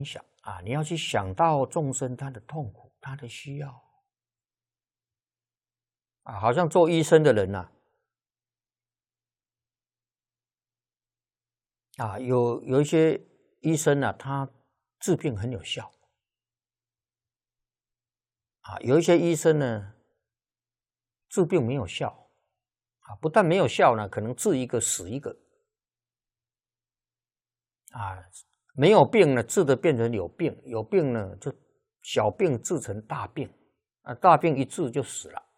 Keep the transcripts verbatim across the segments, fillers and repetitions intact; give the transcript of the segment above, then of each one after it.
想啊，你要去想到众生他的痛苦，他的需要啊，好像做医生的人呐、啊，啊，有有一些医生啊，他治病很有效啊，有一些医生呢，治病没有效啊，不但没有效呢，可能治一个死一个啊。没有病呢，治的变成有病；有病呢，就小病治成大病，啊，大病一治就死了。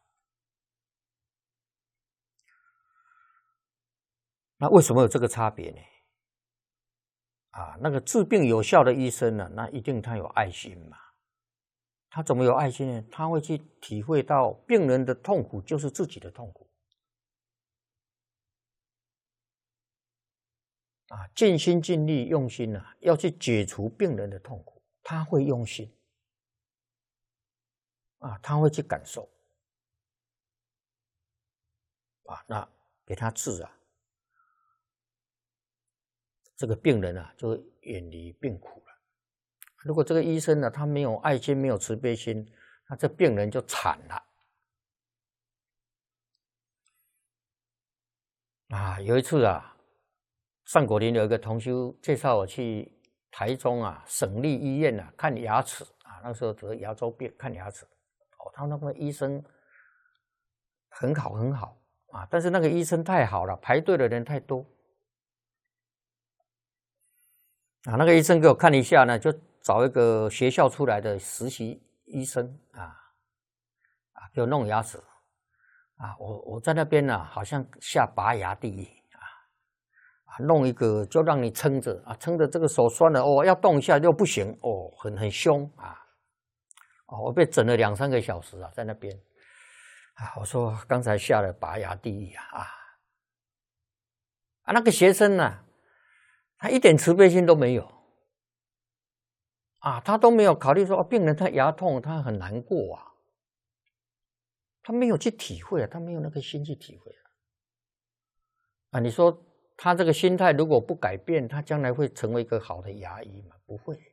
那为什么有这个差别呢？啊，那个治病有效的医生呢，那一定他有爱心嘛。他怎么有爱心呢？他会去体会到病人的痛苦就是自己的痛苦。啊，尽心尽力用心啊，要去解除病人的痛苦，他会用心啊，他会去感受啊，那给他治啊，这个病人啊就会远离病苦了。如果这个医生呢，他没有爱心，没有慈悲心，那这病人就惨了啊。有一次啊。上果林有一个同修介绍我去台中啊省立医院啊看牙齿啊，那时候得牙周病看牙齿，哦，他那个医生很好很好啊，但是那个医生太好了，排队的人太多啊。那个医生给我看一下呢，就找一个学校出来的实习医生啊啊给我弄牙齿啊，我我在那边呢、啊，好像下拔牙地狱。弄一个就让你撑着啊，撑着这个手酸了哦，要动一下又不行哦，很很凶啊，哦，我被整了两三个小时啊，在那边啊，我说刚才下了拔牙地狱啊啊，啊那个学生呢、啊，他一点慈悲心都没有啊，他都没有考虑说、哦、病人他牙痛，他很难过啊，他没有去体会啊，他没有那个心去体会啊，啊，你说。他这个心态如果不改变，他将来会成为一个好的牙医吗？不会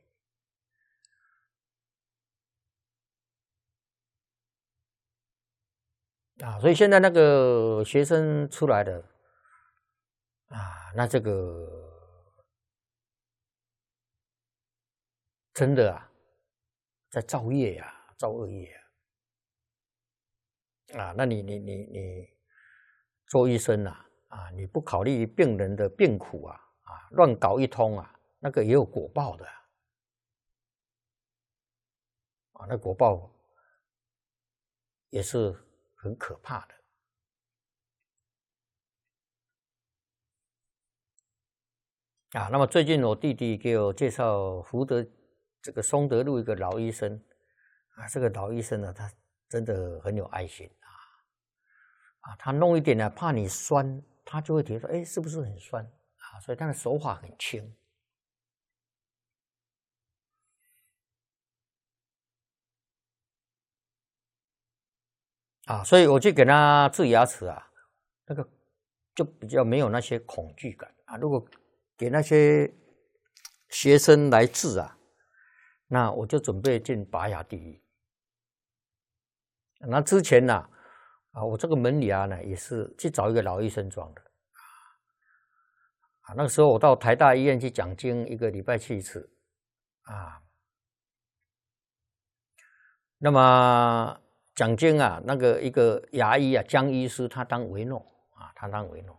啊！所以现在那个学生出来的啊，那这个真的啊，在造业呀、啊，造恶业啊！啊，那你你你你做医生啊，啊，你不考虑病人的病苦啊，啊，乱搞一通啊，那个也有果报的啊，那果报也是很可怕的。啊，那么最近我弟弟给我介绍福德这个松德路一个老医生啊，这个老医生呢，他真的很有爱心啊，啊，他弄一点呢，怕你酸，他就会觉得说，哎，是不是很酸啊？所以他的手法很轻啊，所以我去给他治牙齿啊，那个就比较没有那些恐惧感啊。如果给那些学生来治啊，那我就准备进拔牙地狱。那之前呢、啊，啊，我这个门牙呢也是去找一个老医生装的啊。那个时候我到台大医院去讲经，一个礼拜去一次啊。那么讲经啊，那个一个牙医啊，江医师他当维诺啊，他当维诺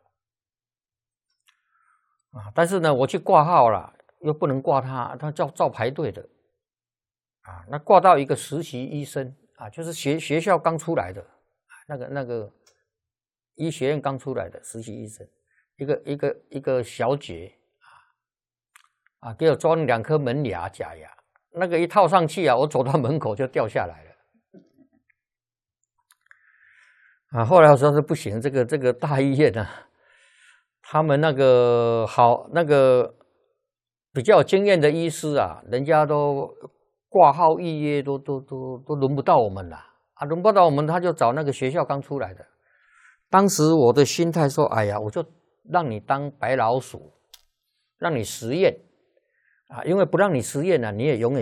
啊。但是呢，我去挂号了，又不能挂他，他叫照排队的啊。那挂到一个实习医生啊，就是学学校刚出来的，那个那个医学院刚出来的实习医生，一个一个一个小姐啊啊，给我装两颗门牙假牙，那个一套上去啊，我走到门口就掉下来了。啊，后来我说是不行，这个这个大医院啊，他们那个好那个比较有经验的医师啊，人家都挂号预约都都都都轮不到我们了啊，轮不到我们，他就找那个学校刚出来的。当时我的心态说，哎呀，我就让你当白老鼠，让你实验啊，因为不让你实验呢、啊，你也永远。